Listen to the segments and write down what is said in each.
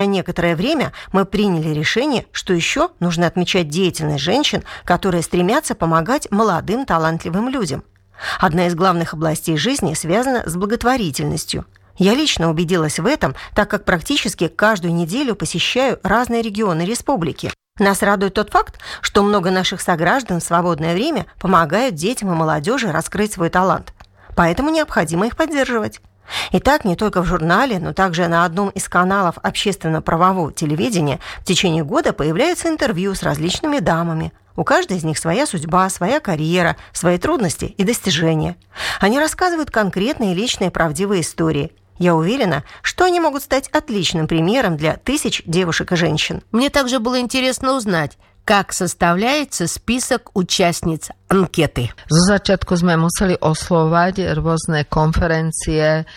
некоторое время мы приняли решение, что еще нужно отмечать деятельность женщин, которые стремятся помогать молодым талантливым людям. Одна из главных областей жизни связана с благотворительностью. Я лично убедилась в этом, так как практически каждую неделю посещаю разные регионы республики. Нас радует тот факт, что много наших сограждан в свободное время помогают детям и молодежи раскрыть свой талант. Поэтому необходимо их поддерживать. Итак, не только в журнале, но также на одном из каналов общественно-правового телевидения в течение года появляются интервью с различными дамами. У каждой из них своя судьба, своя карьера, свои трудности и достижения. Они рассказывают конкретные личные правдивые истории. Я уверена, что они могут стать отличным примером для тысяч девушек и женщин. Мне также было интересно узнать, как составляется список участниц анкеты. Zo začiatku sme museli oslovať rôzne konferencie,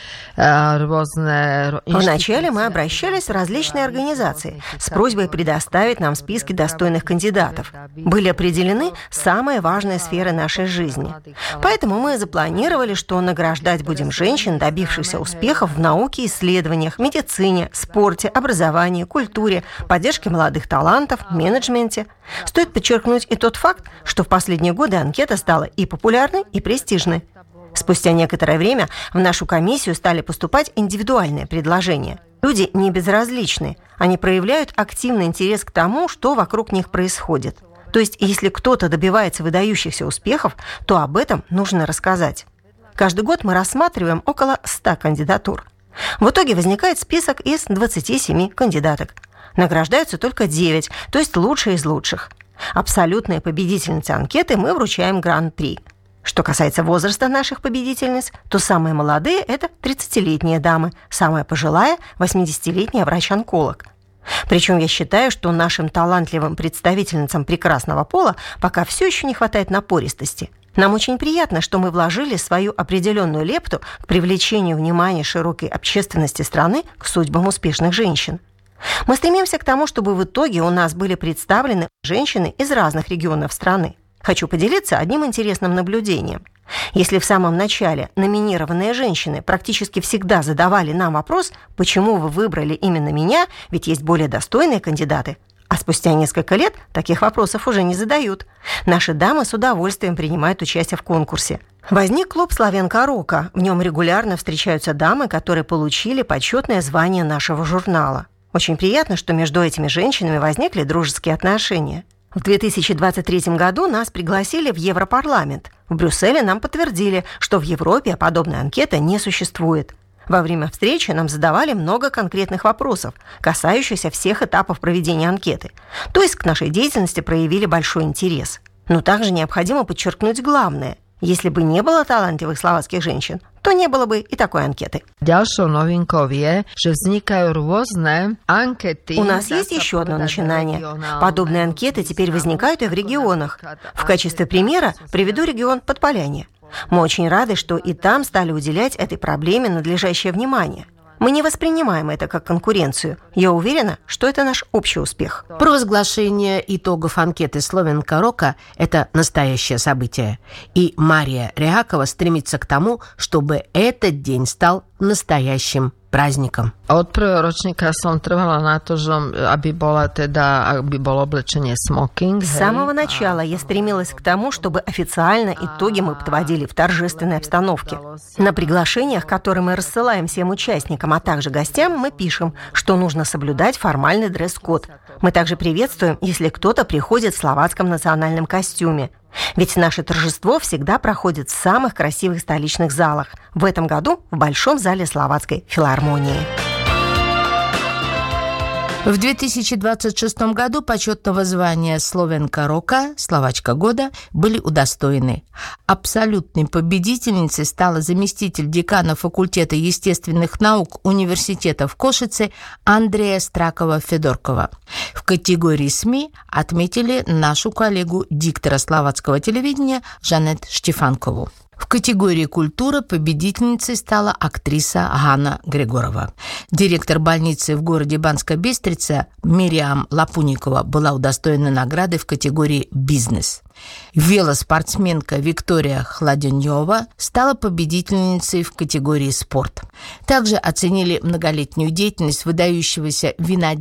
rôzne... Вначале мы обращались в различные организации с просьбой предоставить нам списки достойных кандидатов. Были определены самые важные сферы нашей жизни. Поэтому мы запланировали, что награждать будем женщин, добившихся успехов в науке и исследованиях, медицине, спорте, образовании, культуре, поддержке молодых талантов, менеджменте. Стоит подчеркнуть и тот факт, что в последние годы анкета стала и популярной, и престижной. Спустя некоторое время в нашу комиссию стали поступать индивидуальные предложения. Люди не безразличны, они проявляют активный интерес к тому, что вокруг них происходит. То есть, если кто-то добивается выдающихся успехов, то об этом нужно рассказать. Каждый год мы рассматриваем около 100 кандидатур. В итоге возникает список из 27 кандидаток. Награждаются только 9, то есть лучшие из лучших. Абсолютные победительницы анкеты мы вручаем гран-при. Что касается возраста наших победительниц, то самые молодые – это 30-летние дамы, самая пожилая – 80-летняя врач-онколог. Причем я считаю, что нашим талантливым представительницам прекрасного пола пока все еще не хватает напористости. Нам очень приятно, что мы вложили свою определенную лепту к привлечению внимания широкой общественности страны к судьбам успешных женщин. Мы стремимся к тому, чтобы в итоге у нас были представлены женщины из разных регионов страны. Хочу поделиться одним интересным наблюдением. Если в самом начале номинированные женщины практически всегда задавали нам вопрос, почему вы выбрали именно меня, ведь есть более достойные кандидаты, а спустя несколько лет таких вопросов уже не задают. Наши дамы с удовольствием принимают участие в конкурсе. Возник клуб «Славянка Рока». В нем регулярно встречаются дамы, которые получили почетное звание нашего журнала. Очень приятно, что между этими женщинами возникли дружеские отношения. В 2023 году нас пригласили в Европарламент. В Брюсселе нам подтвердили, что в Европе подобной анкеты не существует. Во время встречи нам задавали много конкретных вопросов, касающихся всех этапов проведения анкеты. То есть к нашей деятельности проявили большой интерес. Но также необходимо подчеркнуть главное. Если бы не было талантливых словацких женщин, то не было бы и такой анкеты. Ďalšou novinkou je, že vznikajú rôzne ankety. У нас есть еще одно начинание. Подобные анкеты теперь возникают и в регионах. В качестве примера приведу регион Подполянье. Мы очень рады, что и там стали уделять этой проблеме надлежащее внимание. Мы не воспринимаем это как конкуренцию. Я уверена, что это наш общий успех. Провозглашение итогов анкеты «Славянка Рока» – это настоящее событие. И Мария Реакова стремится к тому, чтобы этот день стал настоящим праздником. Od prvého ročníka som trvala na to, že aby bolo oblečenie smoking. С самого начала я стремилась к тому, чтобы официально итоги мы подводили в торжественной обстановке. На приглашениях, которые мы рассылаем всем участникам, а также гостям, мы пишем, что нужно соблюдать формальный дресс-код. Мы также приветствуем, если кто-то приходит в словацком национальном костюме. Ведь наше торжество всегда проходит в самых красивых столичных залах. В этом году в Большом зале Словацкой филармонии. В 2026 году почетного звания «Славянка Рока» «Словачка года» были удостоены. Абсолютной победительницей стала заместитель декана факультета естественных наук университета в Кошице Андрея Стракова-Федоркова. В категории СМИ отметили нашу коллегу диктора словацкого телевидения Жанет Штефанкову. В категории «Культура» победительницей стала актриса Ганна Григорова. Директор больницы в городе Банска Бистрица Мириам Лапуникова была удостоена награды в категории «Бизнес». Велоспортсменка Виктория Хладенёва стала победительницей в категории «Спорт». Также оценили многолетнюю деятельность выдающегося винодела